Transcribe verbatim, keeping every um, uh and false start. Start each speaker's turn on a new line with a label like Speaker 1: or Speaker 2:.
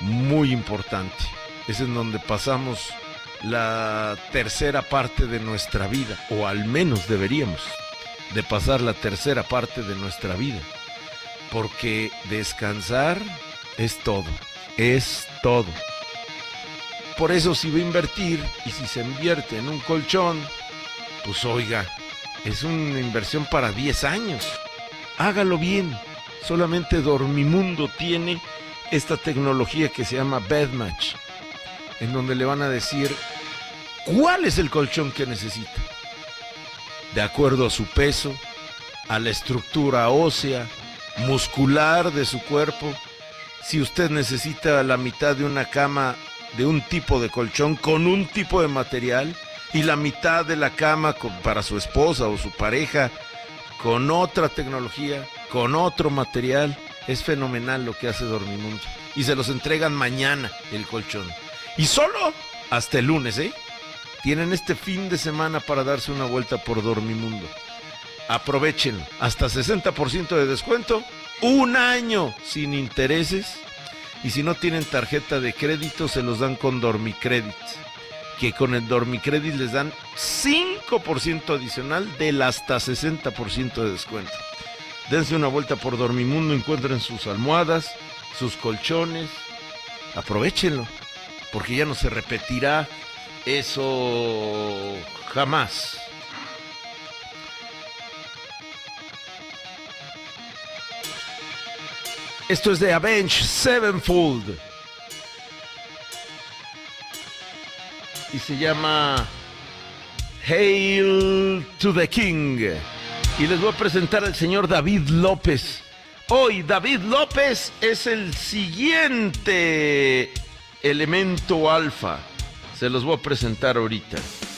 Speaker 1: muy importante. Es en donde pasamos la tercera parte de nuestra vida, o al menos deberíamos de pasar la tercera parte de nuestra vida, porque descansar es todo, es todo. Por eso, si va a invertir, y si se invierte en un colchón, pues oiga, es una inversión para diez años. Hágalo bien. Solamente Dormimundo tiene esta tecnología que se llama BedMatch, en donde le van a decir cuál es el colchón que necesita, de acuerdo a su peso, a la estructura ósea, muscular de su cuerpo. Si usted necesita la mitad de una cama de un tipo de colchón con un tipo de material, y la mitad de la cama con, para su esposa o su pareja con otra tecnología, con otro material, es fenomenal lo que hace Dormimundo. Y se los entregan mañana el colchón. Y solo hasta el lunes, ¿eh? Tienen este fin de semana para darse una vuelta por Dormimundo. Aprovechenlo. Hasta sesenta por ciento de descuento. Un año sin intereses. Y si no tienen tarjeta de crédito, se los dan con Dormicredit. Que con el Dormicredit les dan cinco por ciento adicional del hasta sesenta por ciento de descuento. Dense una vuelta por Dormimundo, encuentren sus almohadas, sus colchones. Aprovechenlo, porque ya no se repetirá eso jamás. Esto es de Avenged Sevenfold y se llama Hail to the King. Y les voy a presentar al señor David López. Hoy David López es el siguiente elemento alfa. Se los voy a presentar ahorita.